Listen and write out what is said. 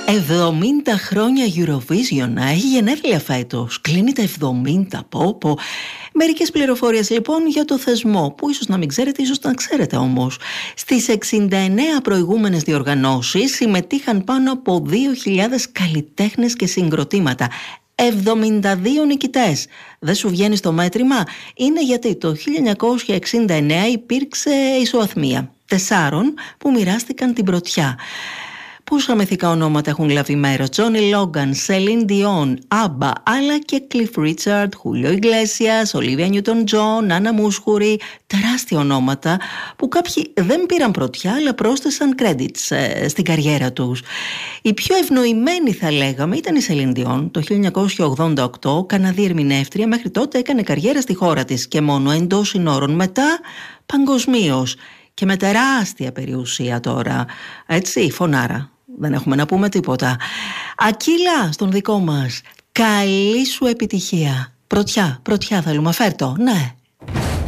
70 χρόνια Eurovision, έχει γενέθλια φέτος, κλείνει τα 70, πω. Μερικές πληροφορίες λοιπόν για το θεσμό, που ίσως να μην ξέρετε, ίσως να ξέρετε όμως. Στις 69 προηγούμενες διοργανώσεις συμμετείχαν πάνω από 2.000 καλλιτέχνες και συγκροτήματα. 72 νικητές. Δεν σου βγαίνει στο μέτρημα? Είναι γιατί το 1969 υπήρξε ισοαθμία 4 που μοιράστηκαν την πρωτιά. Πόσα μυθικά ονόματα έχουν λάβει μέρος? Τζόνι Λόγκαν, Σελίν Διόν, Άμπα, αλλά και Κλιφ Ρίτσαρντ, Χούλιο Ιγκλέσιας, Ολίβια Νιούτον Τζον, Άννα Μούσχουρη. Τεράστια ονόματα που κάποιοι δεν πήραν πρωτιά αλλά πρόσθεσαν credits στην καριέρα τους. Η πιο ευνοημένη θα λέγαμε ήταν η Σελίν Διόν. Το 1988 Καναδή ερμηνεύτρια, μέχρι τότε έκανε καριέρα στη χώρα της και μόνο εντός συνόρων. Μετά παγκοσμίως και με τεράστια περιουσία τώρα. Έτσι, φωνάρα. Δεν έχουμε να πούμε τίποτα. Ακύλα, στον δικό μας, καλή σου επιτυχία. Πρωτιά θέλουμε, φέρτο, ναι.